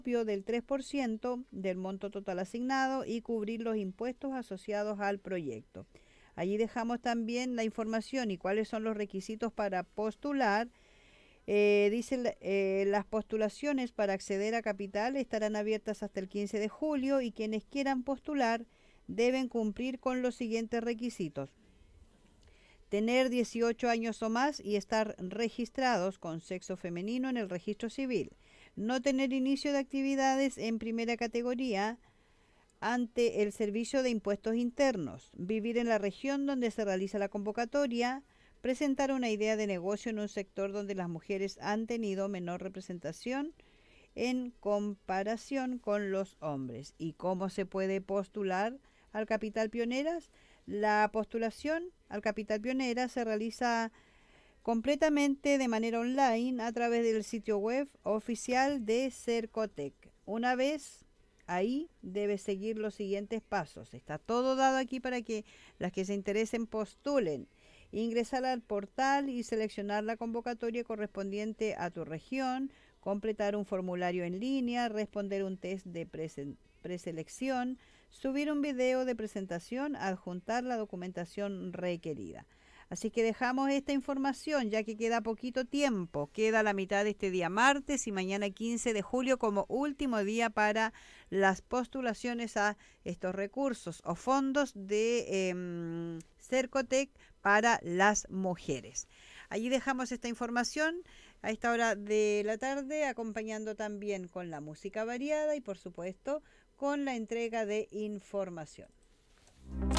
del 3% del monto total asignado y cubrir los impuestos asociados al proyecto. Allí dejamos también la información y cuáles son los requisitos para postular. Las postulaciones para acceder a capital estarán abiertas hasta el 15 de julio y quienes quieran postular deben cumplir con los siguientes requisitos: tener 18 años o más y estar registrados con sexo femenino en el registro civil, no tener inicio de actividades en primera categoría ante el Servicio de Impuestos Internos, vivir en la región donde se realiza la convocatoria, presentar una idea de negocio en un sector donde las mujeres han tenido menor representación en comparación con los hombres. ¿Y cómo se puede postular al Capital Pioneras? La postulación al Capital Pionera se realiza completamente de manera online a través del sitio web oficial de Cercotec. Una vez ahí debes seguir los siguientes pasos. Está todo dado aquí para que las que se interesen postulen. Ingresar al portal y seleccionar la convocatoria correspondiente a tu región, completar un formulario en línea, responder un test de preselección, subir un video de presentación, adjuntar la documentación requerida. Así que dejamos esta información ya que queda poquito tiempo, queda la mitad de este día martes y mañana 15 de julio como último día para las postulaciones a estos recursos o fondos de Cercotec para las mujeres. Allí dejamos esta información a esta hora de la tarde, acompañando también con la música variada y por supuesto con la entrega de información.